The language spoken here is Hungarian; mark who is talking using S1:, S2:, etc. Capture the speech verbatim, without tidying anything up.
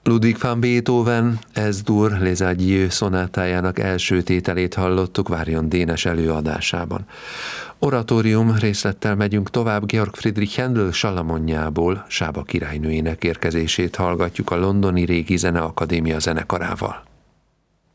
S1: Ludwig van Beethoven Es-dur les Adieux szonátájának első tételét hallottuk Várjon Dénes előadásában. Oratórium részlettel megyünk tovább, Georg Friedrich Händel Salamonjából Sába királynőjének érkezését hallgatjuk a Londoni Régi Zeneakadémia zenekarával.